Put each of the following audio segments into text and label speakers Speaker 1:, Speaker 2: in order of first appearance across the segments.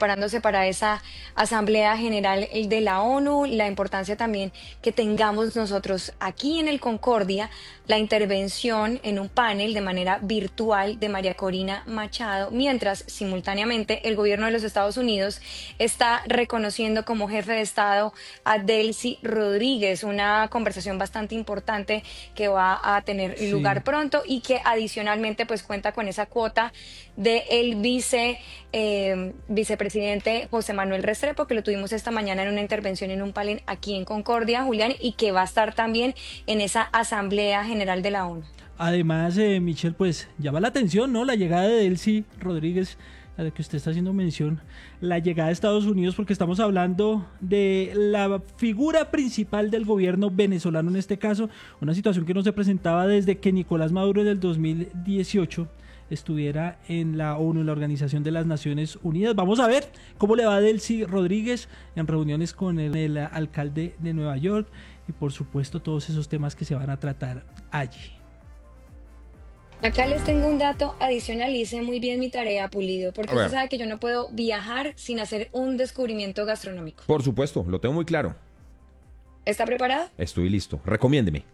Speaker 1: preparándose para esa Asamblea General de la ONU, la importancia también que tengamos nosotros aquí en el Concordia la intervención en un panel de manera virtual de María Corina Machado, mientras simultáneamente el gobierno de los Estados Unidos está reconociendo como jefe de Estado a Delcy Rodríguez, una conversación bastante importante que va a tener lugar pronto y que adicionalmente pues cuenta con esa cuota del vicepresidente José Manuel Restrepo, que lo tuvimos esta mañana en una intervención en un panel aquí en Concordia, Julián, y que va a estar también en esa Asamblea General de la ONU.
Speaker 2: Además, Michelle, pues llama la atención, ¿no? La llegada de Delcy Rodríguez, a la que usted está haciendo mención, la llegada a Estados Unidos, porque estamos hablando de la figura principal del gobierno venezolano en este caso, una situación que no se presentaba desde que Nicolás Maduro en el 2018 estuviera en la ONU, en la Organización de las Naciones Unidas. Vamos a ver cómo le va a Delcy Rodríguez en reuniones con el alcalde de Nueva York y por supuesto todos esos temas que se van a tratar allí.
Speaker 1: Acá les tengo un dato adicional, hice muy bien mi tarea, Pulido, porque usted sabe que yo no puedo viajar sin hacer un descubrimiento gastronómico.
Speaker 3: Por supuesto, lo tengo muy claro.
Speaker 1: ¿Está preparado?
Speaker 3: Estoy listo, recomiéndeme.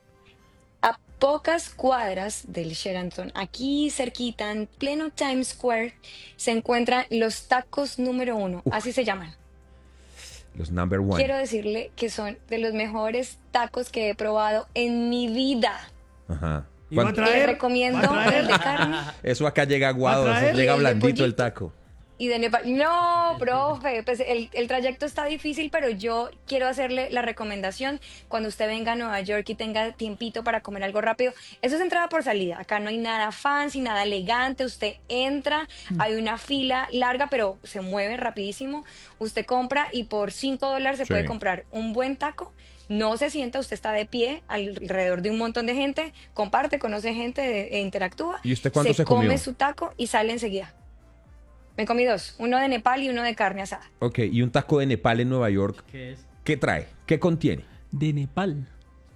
Speaker 1: A pocas cuadras del Sheraton, aquí cerquita, en pleno Times Square, se encuentran los tacos número 1, así se llaman.
Speaker 3: Los number one.
Speaker 1: Quiero decirle que son de los mejores tacos que he probado en mi vida.
Speaker 3: Ajá.
Speaker 4: ¿Y va a traer?
Speaker 1: Les recomiendo el de carne.
Speaker 3: Eso acá llega aguado, eso llega blandito el taco.
Speaker 1: Y de Nepal. No, profe, pues el trayecto está difícil, pero yo quiero hacerle la recomendación cuando usted venga a Nueva York y tenga tiempito para comer algo rápido. Eso es entrada por salida. Acá no hay nada fancy, nada elegante. Usted entra, hay una fila larga, pero se mueve rapidísimo. Usted compra y por $5 se puede comprar un buen taco. No se sienta, usted está de pie alrededor de un montón de gente, comparte, conoce gente, interactúa.
Speaker 3: ¿Y usted cuánto se
Speaker 1: come
Speaker 3: comió?
Speaker 1: su taco y sale enseguida. Me comí 2, uno de Nepal y uno de carne asada.
Speaker 3: Ok, y un taco de Nepal en Nueva York,
Speaker 2: ¿Qué es?
Speaker 3: ¿qué trae? ¿Qué contiene?
Speaker 2: De Nepal.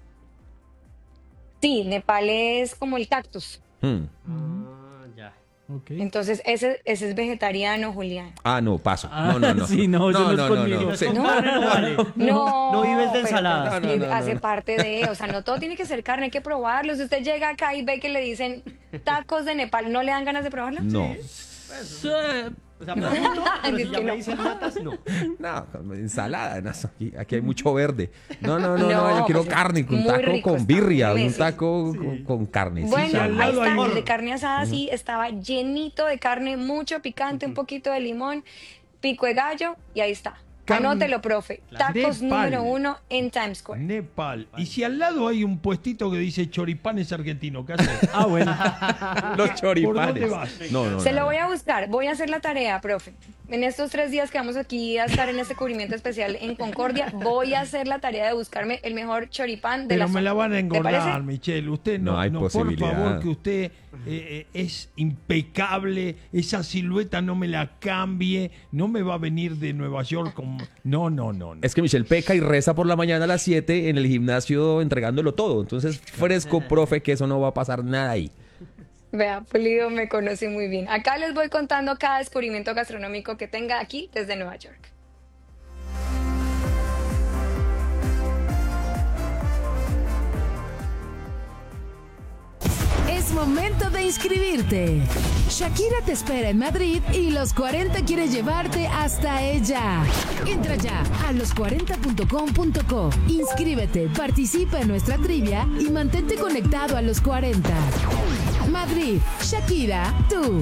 Speaker 1: Sí, Nepal es como el cactus.
Speaker 2: Ya. Okay.
Speaker 1: Entonces, ese es vegetariano, Julián.
Speaker 3: Ah, no, paso. No.
Speaker 2: Sí, no, eso no es conmigo.
Speaker 3: Sí.
Speaker 1: No
Speaker 4: vives de
Speaker 1: pero
Speaker 4: ensaladas.
Speaker 1: sí, hace parte de, o sea, no todo tiene que ser carne, hay que probarlo. Si usted llega acá y ve que le dicen tacos de Nepal, ¿no le dan ganas de probarlo?
Speaker 3: No.
Speaker 4: O sea, pregunto, pero si ya me dicen matas, no.
Speaker 3: No, ensalada, no, aquí hay mucho verde. No, yo quiero carne, un
Speaker 1: muy
Speaker 3: taco
Speaker 1: rico
Speaker 3: con
Speaker 1: está,
Speaker 3: birria, un
Speaker 1: Messi.
Speaker 3: taco con carne.
Speaker 1: Bueno,
Speaker 4: al
Speaker 1: ahí
Speaker 4: lado hay
Speaker 1: está, el
Speaker 4: morro.
Speaker 1: de carne asada sí estaba llenito de carne, mucho picante, un poquito de limón, pico de gallo y ahí está. Anótelo, profe. Tacos
Speaker 5: Nepal.
Speaker 1: número 1 en Times Square.
Speaker 5: Nepal. Y si al lado hay un puestito que dice choripanes argentino, ¿qué haces?
Speaker 2: Bueno.
Speaker 3: Los choripanes.
Speaker 5: ¿Por dónde vas?
Speaker 3: No.
Speaker 1: Se lo voy a buscar, voy a hacer la tarea, profe. En estos 3 días que vamos aquí a estar en este cubrimiento especial en Concordia, voy a hacer la tarea de buscarme el mejor choripán de
Speaker 5: Pero
Speaker 1: la
Speaker 5: me
Speaker 1: zona.
Speaker 5: la van a
Speaker 1: ¿Te
Speaker 5: engordar,
Speaker 1: parece?
Speaker 5: Michelle. Usted
Speaker 3: No hay
Speaker 5: por
Speaker 3: posibilidad.
Speaker 5: favor, que usted es impecable. Esa silueta no me la cambie. No me va a venir de Nueva York con... No.
Speaker 3: Es que Michelle peca y reza por la mañana a las 7 en el gimnasio entregándolo todo. Entonces, fresco, profe, que eso no va a pasar nada ahí.
Speaker 1: Vea, Pulido me conoce muy bien. Acá les voy contando cada descubrimiento gastronómico que tenga aquí desde Nueva York.
Speaker 6: Es momento de inscribirte. Shakira te espera en Madrid y Los 40 quiere llevarte hasta ella. Entra ya a los40.com.co. Inscríbete, participa en nuestra trivia y mantente conectado a Los 40. Madrid, Shakira, tú.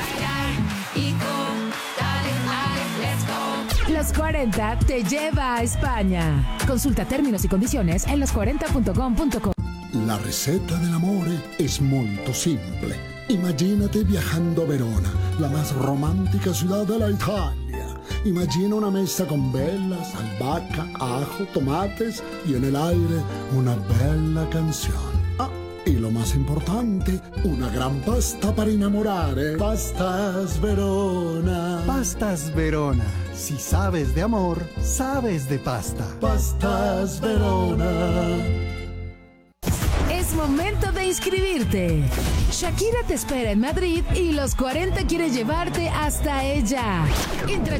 Speaker 6: Los 40 te lleva a España. Consulta términos y condiciones en los40.com.co.
Speaker 7: La ricetta dell'amore è molto simple. Imagínate viajando a Verona, la más romántica ciudad de la Italia. Imagina una mesa con velas, albahaca, ajo, tomates y en el aire una bella canción. Ah, y lo más importante, una gran pasta para enamorare. Pastas Verona.
Speaker 8: Pastas Verona. Si sabes de amor, sabes de pasta.
Speaker 7: Pastas Verona.
Speaker 6: Es momento de inscribirte. Shakira te espera en Madrid y Los 40 quiere llevarte hasta ella. Entra